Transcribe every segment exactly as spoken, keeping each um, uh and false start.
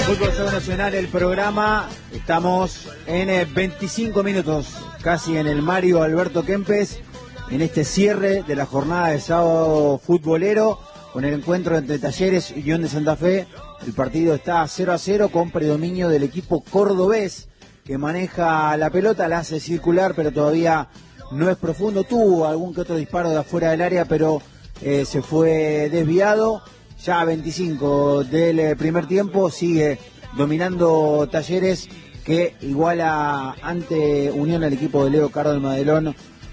Fútbol Soccer Nacional, el programa. Estamos en eh, veinticinco minutos, casi en el Mario Alberto Kempes, en este cierre de la jornada de sábado futbolero, con el encuentro entre Talleres y Unión de Santa Fe. El partido está cero a cero con predominio del equipo cordobés, que maneja la pelota, la hace circular, pero todavía no es profundo. Tuvo algún que otro disparo de afuera del área, pero eh, se fue desviado. Ya veinticinco del primer tiempo, sigue dominando Talleres, que iguala ante Unión al equipo de Leo Cardo del Madelón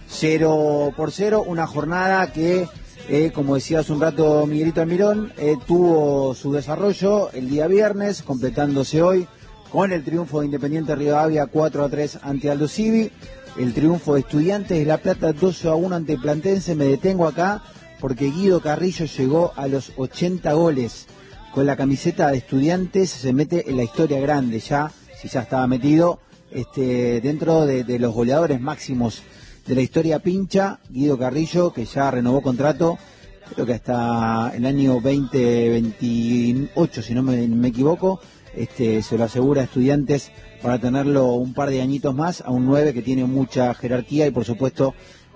cero por cero. Una jornada que, eh, como decía hace un rato Miguelito Almirón, eh, tuvo su desarrollo el día viernes, completándose hoy con el triunfo de Independiente Rivadavia cuatro a tres ante Aldo Civi, el triunfo de Estudiantes de La Plata doce a uno ante Platense. Me detengo acá porque Guido Carrillo llegó a los ochenta goles con la camiseta de Estudiantes, se mete en la historia grande ya, si ya estaba metido, este, dentro de, de los goleadores máximos de la historia pincha. Guido Carrillo, que ya renovó contrato, creo que hasta el año veinte veintiocho, si no me, me equivoco, este, se lo asegura a Estudiantes para tenerlo un par de añitos más, a un nueve que tiene mucha jerarquía y por supuesto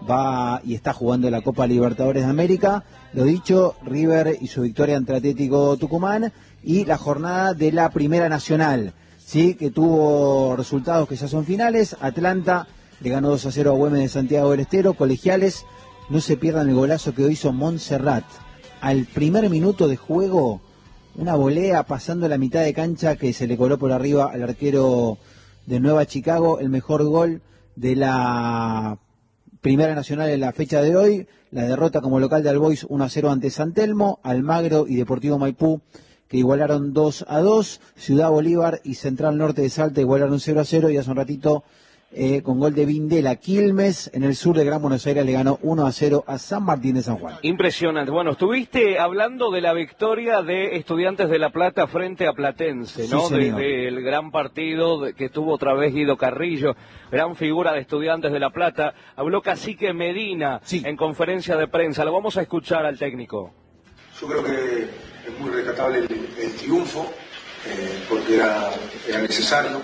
va y está jugando la Copa Libertadores de América. Lo dicho, River y su victoria ante Atlético Tucumán, y la jornada de la Primera Nacional, sí, que tuvo resultados que ya son finales. Atlanta le ganó dos a cero a Güemes de Santiago del Estero. Colegiales, no se pierdan el golazo que hizo Montserrat al primer minuto de juego, una volea pasando la mitad de cancha que se le coló por arriba al arquero de Nueva Chicago. El mejor gol de la Primera Nacional en la fecha de hoy. La derrota como local de Albois uno a cero ante San Telmo. Almagro y Deportivo Maipú, que igualaron dos a dos. Ciudad Bolívar y Central Norte de Salta igualaron cero a cero. Y hace un ratito, eh, con gol de Vindela, Quilmes, en el sur de Gran Buenos Aires, le ganó uno a cero a San Martín de San Juan. Impresionante. Bueno, estuviste hablando de la victoria de Estudiantes de La Plata frente a Platense, ¿no? Sí, Desde de el gran partido de, que tuvo otra vez Guido Carrillo, gran figura de Estudiantes de La Plata. Habló Cacique Medina, sí, en conferencia de prensa. Lo vamos a escuchar al técnico. Yo creo que es muy rescatable el, el triunfo, eh, porque era, era necesario,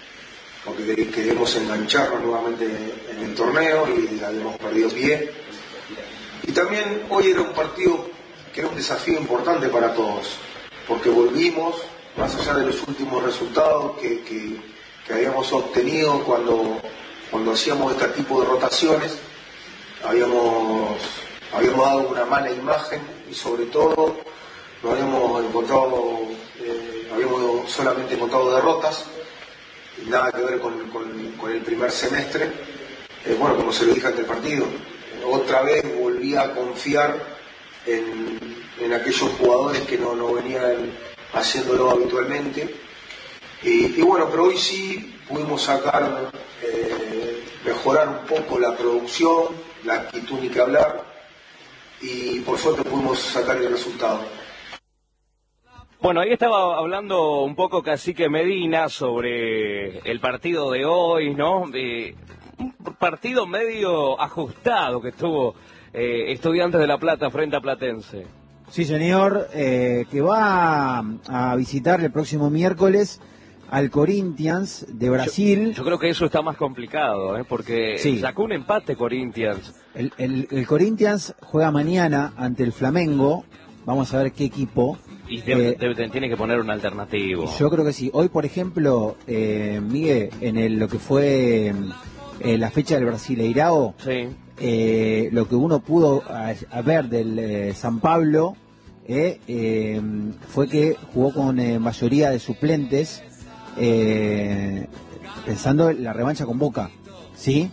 porque queremos engancharnos nuevamente en el torneo y habíamos perdido pie. Y también hoy era un partido que era un desafío importante para todos, porque volvimos, más allá de los últimos resultados que, que, que habíamos obtenido cuando, cuando hacíamos este tipo de rotaciones, habíamos, habíamos dado una mala imagen y sobre todo nos habíamos encontrado, eh, habíamos solamente encontrado derrotas. Nada que ver con, con, con el primer semestre. Eh, bueno, como se lo dije ante el partido, eh, otra vez volví a confiar en, en aquellos jugadores que no, no venían haciéndolo habitualmente. Y, y bueno, pero hoy sí pudimos sacar, eh, mejorar un poco la producción, la actitud ni que hablar, y por suerte pudimos sacar el resultado. Bueno, ahí estaba hablando un poco Cacique Medina sobre el partido de hoy, ¿no? Eh, un partido medio ajustado que tuvo eh, Estudiantes de La Plata frente a Platense. Sí, señor, eh, que va a visitar el próximo miércoles al Corinthians de Brasil. Yo, yo creo que eso está más complicado, ¿eh? Porque sí, sacó un empate Corinthians. El, el, el Corinthians juega mañana ante el Flamengo. Vamos a ver qué equipo. Y debe, eh, debe, tiene que poner un alternativo. Yo creo que sí. Hoy, por ejemplo, eh, Miguel, en el, lo que fue eh, la fecha del Brasileirao, sí, eh, lo que uno pudo a, a ver del eh, San Pablo eh, eh, fue que jugó con eh, mayoría de suplentes, eh, pensando en la revancha con Boca, ¿sí?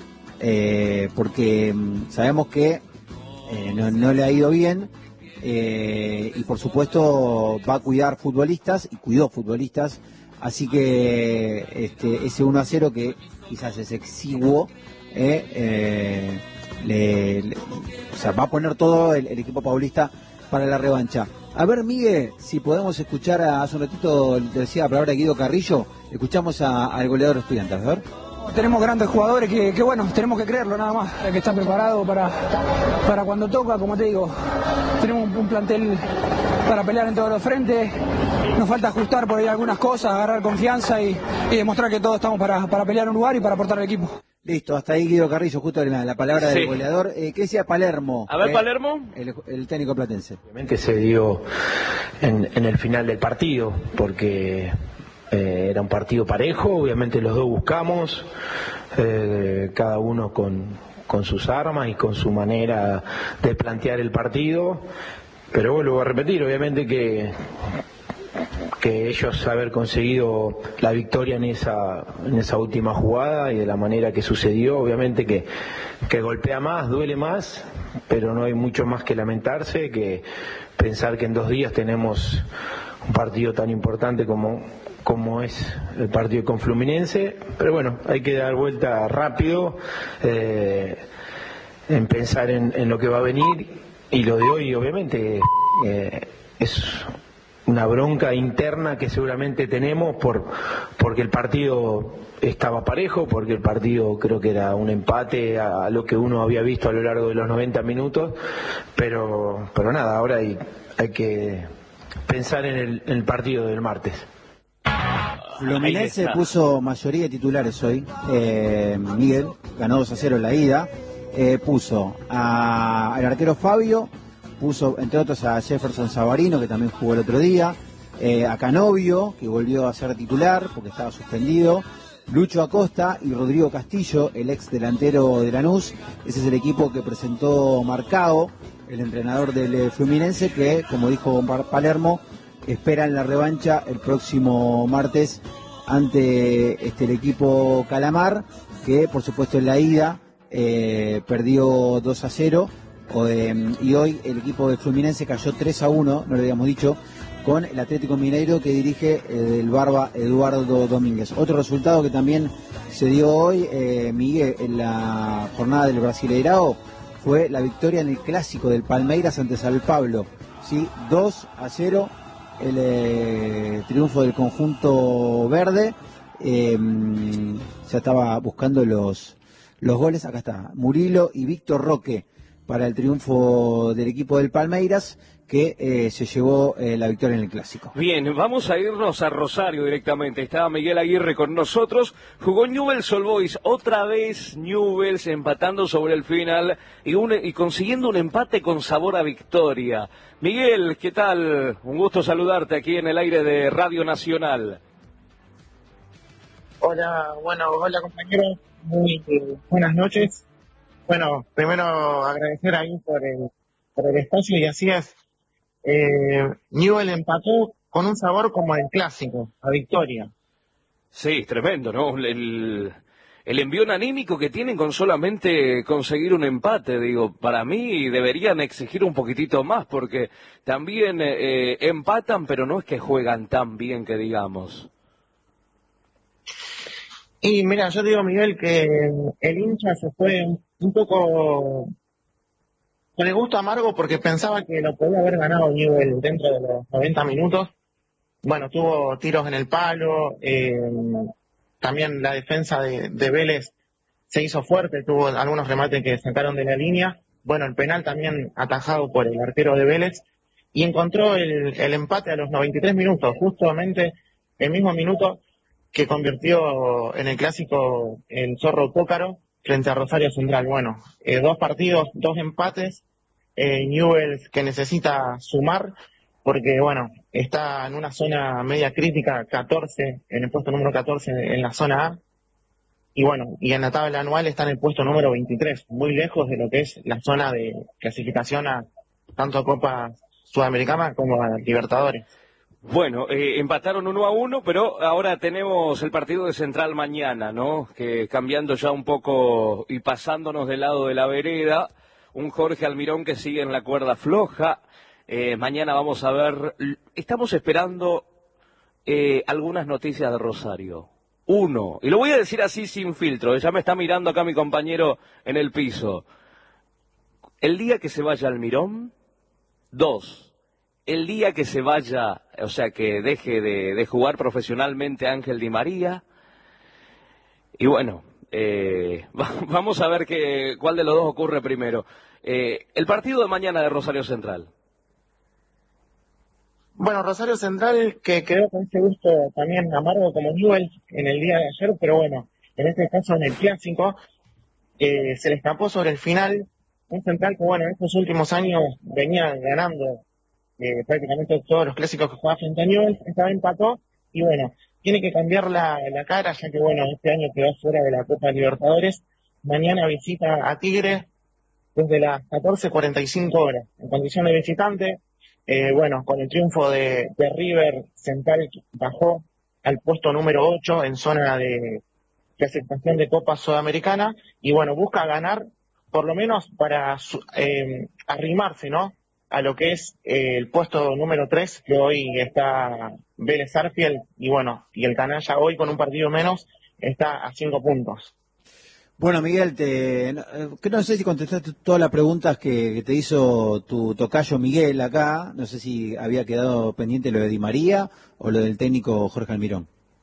Eh, porque sabemos que eh, no, no le ha ido bien. Eh, y por supuesto va a cuidar futbolistas y cuidó futbolistas, así que este, ese uno a cero que quizás es exiguo, eh, eh, le, le, o sea, va a poner todo el, el equipo paulista para la revancha. A ver, Miguel, si podemos escuchar a, hace un ratito decía la palabra Guido Carrillo, escuchamos a, al goleador Estudiantes, a ver. Tenemos grandes jugadores que, que bueno, tenemos que creerlo nada más, que están preparados para, para cuando toca, como te digo, tenemos un, un plantel para pelear en todos los frentes nos falta ajustar por ahí algunas cosas, agarrar confianza y, y demostrar que todos estamos para, para pelear un lugar y para aportar al equipo. Listo, hasta ahí Guido Carrillo, justo la, la palabra Sí. del goleador. Eh, ¿Qué decía Palermo? A ver, Eh, Palermo. El, el técnico platense. Obviamente se dio en, en el final del partido, porque eh, era un partido parejo, obviamente los dos buscamos, eh, cada uno con, con sus armas y con su manera de plantear el partido, pero vuelvo a repetir, obviamente que que ellos haber conseguido la victoria en esa en esa última jugada y de la manera que sucedió, obviamente que, que golpea más, duele más, pero no hay mucho más que lamentarse, que pensar que en dos días tenemos un partido tan importante como, como es el partido con Fluminense, pero bueno, hay que dar vuelta rápido, eh, en pensar en, en lo que va a venir, y lo de hoy obviamente eh, es una bronca interna que seguramente tenemos por porque el partido estaba parejo, porque el partido creo que era un empate a, a lo que uno había visto a lo largo de los noventa minutos, pero pero nada, ahora hay, hay que pensar en el, en el partido del martes. Fluminense puso mayoría de titulares hoy. Eh, Miguel ganó dos a cero en la ida. Eh, puso a- al arquero Fabio, puso entre otros a Jefferson Savarino, que también jugó el otro día, eh, a Canovio, que volvió a ser titular porque estaba suspendido, Lucho Acosta y Rodrigo Castillo, el ex delantero de Lanús. Ese es el equipo que presentó Marcao, el entrenador del eh, Fluminense, que, como dijo Palermo, esperan la revancha el próximo martes ante este, el equipo Calamar, que por supuesto en la ida eh, perdió dos a cero, o, eh, y hoy el equipo de Fluminense cayó tres a uno, no lo habíamos dicho, con el Atlético Mineiro, que dirige eh, el Barba Eduardo Domínguez. Otro resultado que también se dio hoy, eh, Miguel, en la jornada del Brasileirao, fue la victoria en el clásico del Palmeiras ante San Pablo, ¿sí? dos a cero, el eh, triunfo del conjunto verde. Eh, ya estaba buscando los, los goles, acá está, Murilo y Víctor Roque para el triunfo del equipo del Palmeiras, que eh, se llevó eh, la victoria en el clásico. Bien, vamos a irnos a Rosario directamente. Estaba Miguel Aguirre con nosotros. Jugó Newell's Old Boys, otra vez Newell's empatando sobre el final y, un, y consiguiendo un empate con sabor a victoria. Miguel, ¿qué tal? Un gusto saludarte aquí en el aire de Radio Nacional. Hola, bueno, hola compañeros, muy eh, buenas noches. Bueno, primero agradecer ahí por el, por el espacio, y así es. Eh, Newell empató con un sabor como el clásico, a victoria. Sí, tremendo, ¿no? El, el envión anímico que tienen con solamente conseguir un empate, digo, para mí deberían exigir un poquitito más, porque también eh, empatan, pero no es que juegan tan bien que digamos. Y mira, yo digo, Miguel, que el hincha se fue un, un poco con el gusto amargo porque pensaba que lo podía haber ganado Newell dentro de los noventa minutos. Bueno, tuvo tiros en el palo, eh, también la defensa de, de Vélez se hizo fuerte, tuvo algunos remates que sacaron de la línea. Bueno, el penal también atajado por el arquero de Vélez, y encontró el, el empate a los noventa y tres minutos, justamente el mismo minuto que convirtió en el clásico el Zorro Pócaro frente a Rosario Central. Bueno, eh, dos partidos, dos empates, eh, Newell's que necesita sumar, porque bueno, está en una zona media crítica, catorce, en el puesto número catorce en la zona A, y bueno, y en la tabla anual está en el puesto número veintitrés, muy lejos de lo que es la zona de clasificación a tanto a Copa Sudamericana como a Libertadores. Bueno, eh, empataron uno a uno, pero ahora tenemos el partido de Central mañana, ¿no? Que cambiando ya un poco y pasándonos del lado de la vereda, un Jorge Almirón que sigue en la cuerda floja. Eh, mañana vamos a ver, estamos esperando eh, algunas noticias de Rosario. Uno, y lo voy a decir así sin filtro, ya me está mirando acá mi compañero en el piso. El día que se vaya Almirón, dos. El día que se vaya, o sea, que deje de, de jugar profesionalmente Ángel Di María. Y bueno, eh, vamos a ver que, cuál de los dos ocurre primero. Eh, el partido de mañana de Rosario Central. Bueno, Rosario Central que quedó con ese gusto también amargo como Newell's en el día de ayer, pero bueno, en este caso en el clásico eh, se le escapó sobre el final un Central que bueno, en estos últimos años venía ganando eh, prácticamente todos los clásicos que jugaba frente a Newell's, esta vez empató y bueno, tiene que cambiar la, la cara ya que bueno, este año quedó fuera de la Copa Libertadores, mañana visita a Tigre desde las catorce cuarenta y cinco horas, en condición de visitante. Eh, bueno, con el triunfo de, de River, Central bajó al puesto número ocho en zona de clasificación de Copa Sudamericana y bueno, busca ganar por lo menos para eh, arrimarse, ¿no?, a lo que es eh, el puesto número tres, que hoy está Vélez Sarsfield y bueno, y el Canalla hoy con un partido menos está a cinco puntos. Bueno, Miguel, te, no, que no sé si contestaste todas las preguntas que, que te hizo tu tocayo Miguel acá. No sé si había quedado pendiente lo de Di María o lo del técnico Jorge Almirón.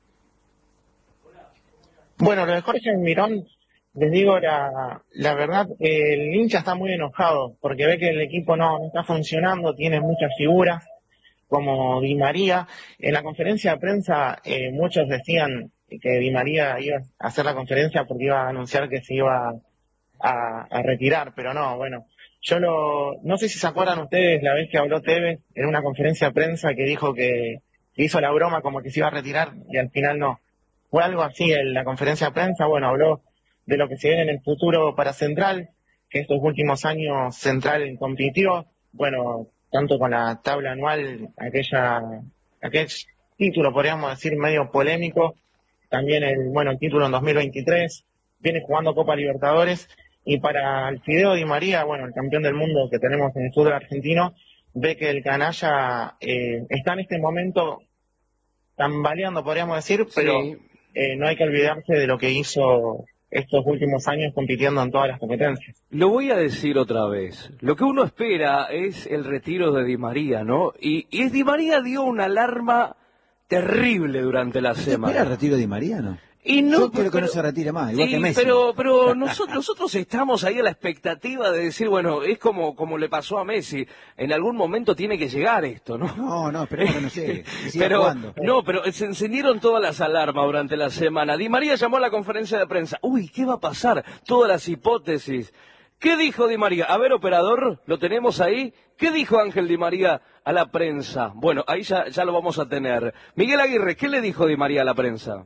Bueno, lo de Jorge Almirón, les digo la, la verdad, el hincha está muy enojado porque ve que el equipo no, no está funcionando, tiene muchas figuras como Di María. En la conferencia de prensa eh, muchos decían que Di María iba a hacer la conferencia porque iba a anunciar que se iba a, a retirar, pero no, bueno, yo lo, no sé si se acuerdan ustedes la vez que habló Tevez en una conferencia de prensa que dijo que, que hizo la broma como que se iba a retirar y al final no. Fue algo así en la conferencia de prensa, bueno, habló de lo que se viene en el futuro para Central, que estos últimos años Central compitió, bueno, tanto con la tabla anual, aquella, aquel título, podríamos decir, medio polémico, también el, bueno, el título en dos mil veintitrés, viene jugando Copa Libertadores, y para el Fideo Di María, bueno, el campeón del mundo que tenemos en el fútbol argentino, ve que el canalla eh, está en este momento tambaleando, podríamos decir, pero Sí. eh, no hay que olvidarse de lo que hizo estos últimos años compitiendo en todas las competencias. Lo voy a decir otra vez. Lo que uno espera es el retiro de Di María, ¿no? Y, y Di María dio una alarma terrible durante la ¿Usted semana. espera el retiro de Di María, no? Y no, Yo quiero que no se retire más, igual sí, que Messi. Pero, pero nosotros, nosotros estamos ahí a la expectativa de decir, bueno, es como, como le pasó a Messi. En algún momento tiene que llegar esto, ¿no? No, no, esperemos que no llegue, que siga pero, jugando. no, pero se encendieron todas las alarmas durante la semana. Di María llamó a la conferencia de prensa. Uy, ¿qué va a pasar? Todas las hipótesis. ¿Qué dijo Di María? A ver, operador, ¿lo tenemos ahí? ¿Qué dijo Ángel Di María a la prensa? Bueno, ahí ya, ya lo vamos a tener. Miguel Aguirre, ¿qué le dijo Di María a la prensa?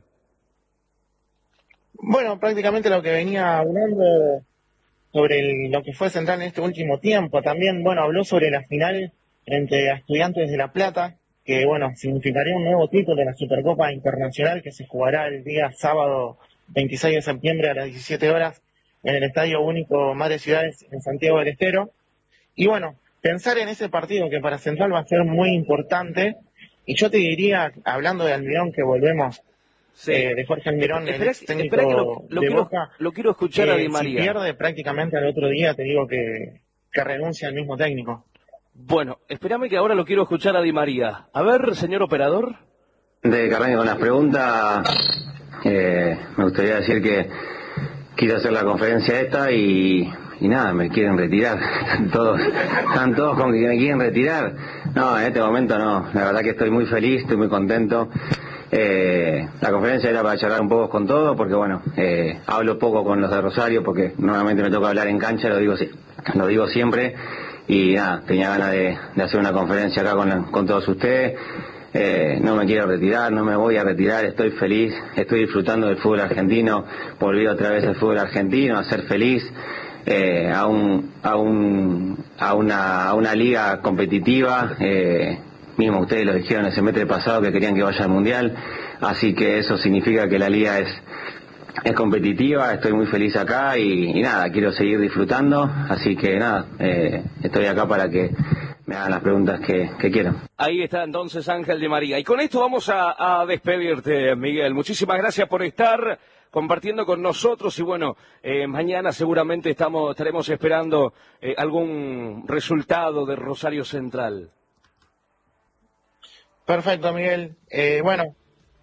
Bueno, prácticamente lo que venía hablando sobre el- lo que fue Central en este último tiempo. También, bueno, habló sobre la final entre Estudiantes de La Plata, que, bueno, significaría un nuevo título de la Supercopa Internacional que se jugará el día sábado veintiséis de septiembre a las diecisiete horas en el Estadio Único Madre Ciudades en Santiago del Estero. Y bueno, pensar en ese partido que para Central va a ser muy importante. Y yo te diría, hablando de Almirón, que volvemos Sí. eh, de Jorge Almirón, el Espera, ex técnico espera que lo, lo de quiero, Boca, lo quiero escuchar a eh, Di María. si pierde prácticamente al otro día, te digo que, que renuncia al mismo técnico. Bueno, espérame que ahora lo quiero escuchar a Di María. A ver, señor operador. De que arranque con las preguntas, eh, me gustaría decir que quiero hacer la conferencia esta y, y nada, me quieren retirar. todos, están todos con que me quieren retirar. No, en este momento no, la verdad que estoy muy feliz, estoy muy contento. Eh, la conferencia era para charlar un poco con todo, porque bueno, eh, hablo poco con los de Rosario, porque normalmente me toca hablar en cancha, lo digo, lo digo siempre, y nada, tenía ganas de, de hacer una conferencia acá con, la, con todos ustedes. Eh, no me quiero retirar, no me voy a retirar, estoy feliz, estoy disfrutando del fútbol argentino, volví otra vez al fútbol argentino, a ser feliz, eh, a, un, a, un, a, una, a una liga competitiva. Eh, mismo ustedes lo dijeron el semestre pasado que querían que vaya al Mundial, así que eso significa que la liga es, es competitiva, estoy muy feliz acá y, y nada, quiero seguir disfrutando, así que nada, eh, estoy acá para que me hagan las preguntas que, que quieran. Ahí está entonces Ángel Di María. Y con esto vamos a, a despedirte, Miguel. Muchísimas gracias por estar compartiendo con nosotros y bueno, eh, mañana seguramente estamos estaremos esperando eh, algún resultado de Rosario Central. Perfecto, Miguel. Eh, bueno,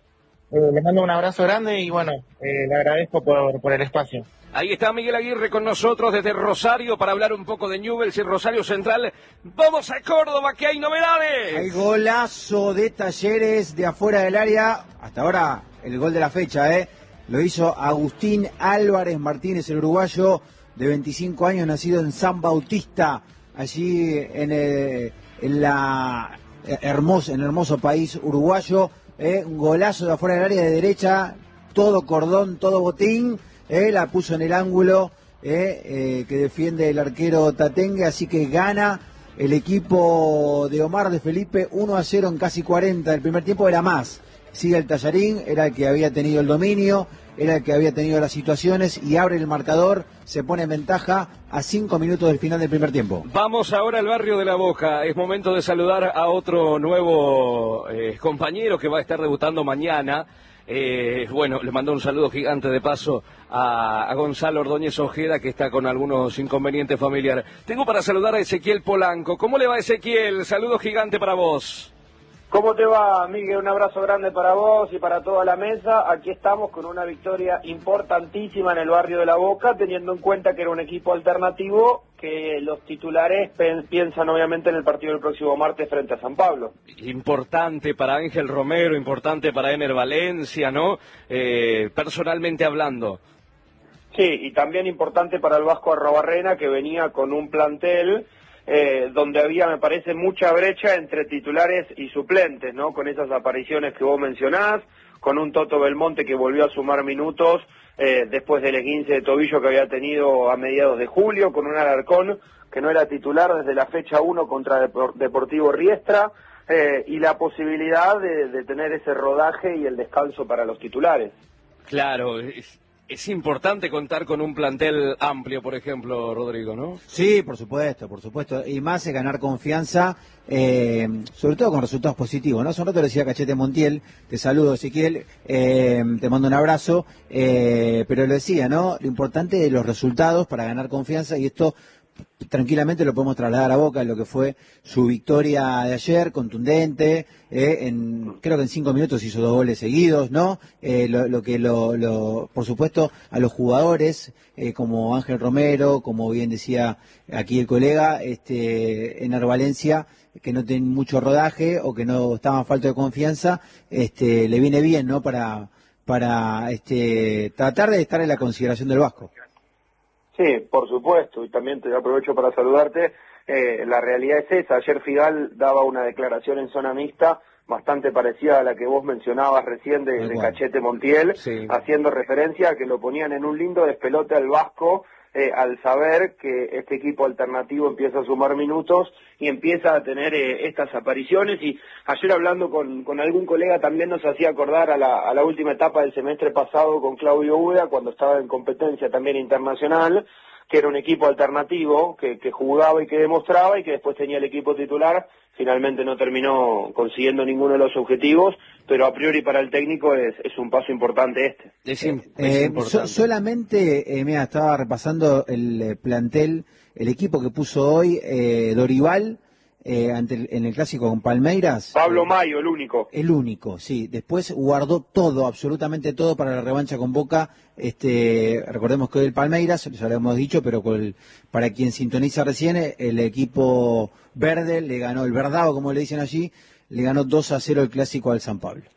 Eh, les mando un abrazo grande y bueno, eh, le agradezco por, por el espacio. Ahí está Miguel Aguirre con nosotros desde Rosario para hablar un poco de Newell's y Rosario Central. ¡Vamos a Córdoba, que hay novedades! Hay golazo de Talleres de afuera del área. Hasta ahora el gol de la fecha, ¿eh? Lo hizo Agustín Álvarez Martínez, el uruguayo de veinticinco años, nacido en San Bautista, allí en, el, en, la, hermosa, en el hermoso país uruguayo. ¿eh? Un golazo de afuera del área de derecha, todo cordón, todo botín. Eh, la puso en el ángulo eh, eh, que defiende el arquero Tatengue, así que gana el equipo de Omar de Felipe uno a cero en casi cuarenta. El primer tiempo era más, sigue el Tallarín, era el que había tenido el dominio, era el que había tenido las situaciones y abre el marcador, se pone en ventaja a cinco minutos del final del primer tiempo. Vamos ahora al barrio de La Boca, es momento de saludar a otro nuevo eh, compañero que va a estar debutando mañana. Eh, bueno, le mando un saludo gigante de paso a, a Gonzalo Ordóñez Ojeda, que está con algunos inconvenientes familiares. Tengo para saludar a Ezequiel Polanco. ¿Cómo le va, Ezequiel? Saludo gigante para vos. ¿Cómo te va, Miguel? Un abrazo grande para vos y para toda la mesa. Aquí estamos con una victoria importantísima en el barrio de La Boca, teniendo en cuenta que era un equipo alternativo, que los titulares piensan obviamente en el partido del próximo martes frente a San Pablo. Importante para Ángel Romero, importante para Ener Valencia, ¿no? Eh, personalmente hablando. Sí, y también importante para el Vasco Arrobarrena, que venía con un plantel Eh, donde había, me parece, mucha brecha entre titulares y suplentes, ¿no? Con esas apariciones que vos mencionás, con un Toto Belmonte que volvió a sumar minutos eh, después del esguince de tobillo que había tenido a mediados de julio, con un Alarcón que no era titular desde la fecha uno contra Depor- Deportivo Riestra, eh, y la posibilidad de, de tener ese rodaje y el descanso para los titulares. Claro, es... Es importante contar con un plantel amplio, por ejemplo, Rodrigo, ¿no? Sí, por supuesto, por supuesto. Y más es ganar confianza, eh, sobre todo con resultados positivos, ¿no? Hace un rato le decía Cachete Montiel, te saludo, Ezequiel, eh, te mando un abrazo, eh, pero lo decía, ¿no? Lo importante es los resultados para ganar confianza, y esto tranquilamente lo podemos trasladar a Boca, en lo que fue su victoria de ayer, contundente, eh, en, creo que en cinco minutos hizo dos goles seguidos, ¿no? Eh, lo, lo que lo, lo, por supuesto, a los jugadores, eh, como Ángel Romero, como bien decía aquí el colega, este, Ener Valencia, que no tienen mucho rodaje o que no estaban falta de confianza, este, le viene bien, ¿no? Para, para, este, tratar de estar en la consideración del Vasco. Sí, por supuesto, y también te aprovecho para saludarte. Eh, la realidad es esa. Ayer Figal daba una declaración en zona mixta bastante parecida a la que vos mencionabas recién de, de Cachete Montiel, sí, haciendo referencia a que lo ponían en un lindo despelote al Vasco, eh, al saber que este equipo alternativo empieza a sumar minutos y empieza a tener eh, estas apariciones. Y ayer hablando con, con algún colega también nos hacía acordar a la, a la última etapa del semestre pasado con Claudio Uda, cuando estaba en competencia también internacional, que era un equipo alternativo, que, que jugaba y que demostraba, y que después tenía el equipo titular. Finalmente no terminó consiguiendo ninguno de los objetivos, pero a priori para el técnico es, es un paso importante este. Es, es eh, importante. So, solamente, eh, mira, estaba repasando el eh, plantel, el equipo que puso hoy eh, Dorival, eh, ante el, en el clásico con Palmeiras. Pablo Mayo, el único. El único, sí. Después guardó todo, absolutamente todo para la revancha con Boca. Este, recordemos que hoy el Palmeiras, ya lo hemos dicho, pero con el, para quien sintoniza recién, el equipo verde le ganó, el verdado, como le dicen allí, le ganó dos a cero el clásico al San Pablo.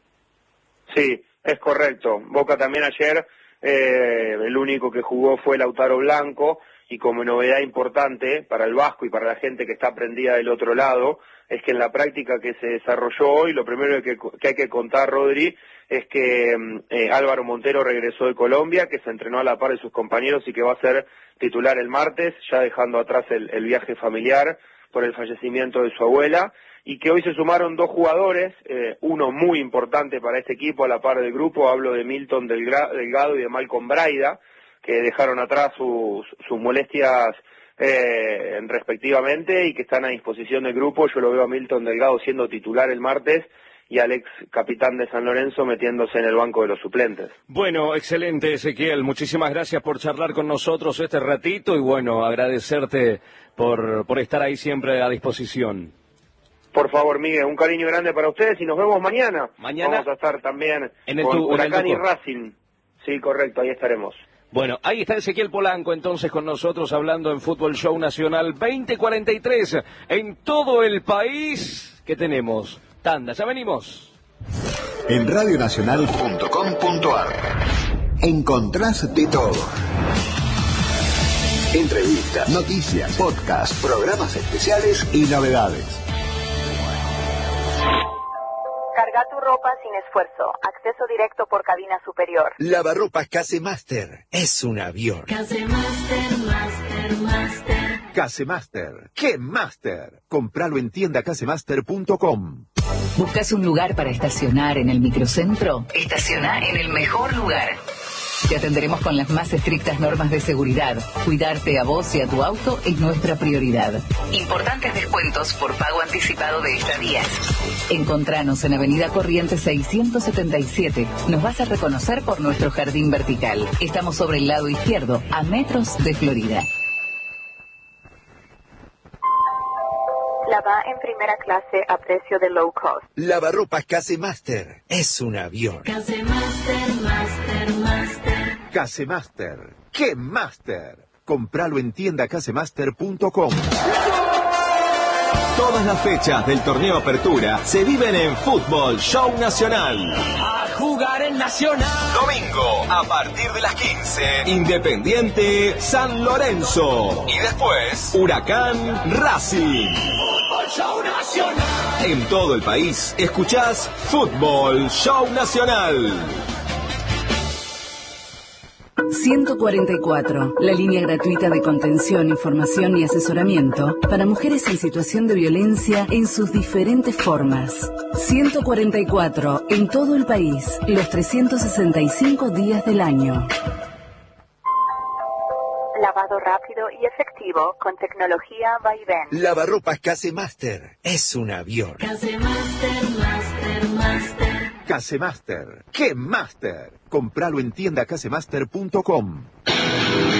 Sí, es correcto. Boca también ayer, eh, el único que jugó fue Lautaro Blanco. Y como novedad importante para el Vasco y para la gente que está prendida del otro lado, es que en la práctica que se desarrolló hoy, lo primero que, que hay que contar, Rodri, es que eh, Álvaro Montero regresó de Colombia, que se entrenó a la par de sus compañeros y que va a ser titular el martes, ya dejando atrás el, el viaje familiar por el fallecimiento de su abuela, y que hoy se sumaron dos jugadores, eh, uno muy importante para este equipo a la par del grupo, hablo de Milton Delgado y de Malcolm Braida, que dejaron atrás sus, sus molestias eh, respectivamente y que están a disposición del grupo. Yo lo veo a Milton Delgado siendo titular el martes y al ex capitán de San Lorenzo metiéndose en el banco de los suplentes. Bueno, excelente, Ezequiel. Muchísimas gracias por charlar con nosotros este ratito y bueno, agradecerte por, por estar ahí siempre a disposición. Por favor, Miguel, un cariño grande para ustedes y nos vemos mañana. Mañana vamos a estar también en el con tu, Huracán en el y Racing. Sí, correcto, ahí estaremos. Bueno, ahí está Ezequiel Polanco entonces con nosotros hablando en Fútbol Show Nacional veinte cuarenta y tres en todo el país. ¿Qué tenemos? Tanda, ya venimos. En radio nacional punto com punto ar encontrás de todo. Entrevistas, noticias, podcasts, programas especiales y novedades. Carga tu ropa sin esfuerzo. Acceso directo por cabina superior. Lavarropas Casemaster. Es un avión. Casemaster, Master, Master. Casemaster. ¿Qué Master? Compralo en tienda casemaster punto com. ¿Buscas un lugar para estacionar en el microcentro? Estaciona en el mejor lugar. Te atenderemos con las más estrictas normas de seguridad. Cuidarte a vos y a tu auto es nuestra prioridad. Importantes descuentos por pago anticipado de estadías. Encontranos en Avenida Corrientes seiscientos setenta y siete. Nos vas a reconocer por nuestro jardín vertical. Estamos sobre el lado izquierdo, a metros de Florida. Lava en primera clase a precio de low cost. Lavarropas Casemaster. Es un avión. Casemaster, Master, Master. Casemaster. ¿Qué Master? Compralo en tienda casemaster punto com. Todas las fechas del torneo Apertura se viven en Fútbol Show Nacional. A jugar en Nacional. Domingo, a partir de las quince, Independiente San Lorenzo. Y después, Huracán Racing. Fútbol Show Nacional. En todo el país, escuchás Fútbol Show Nacional. ciento cuarenta y cuatro, la línea gratuita de contención, información y asesoramiento para mujeres en situación de violencia en sus diferentes formas. ciento cuarenta y cuatro, en todo el país, los trescientos sesenta y cinco días del año. Lavado rápido y efectivo con tecnología Vaivén. Lavarropas Casemaster. Es un avión. Casemaster, Master, Master. Casemaster. ¿Qué Master? Compralo en tienda casemaster punto com.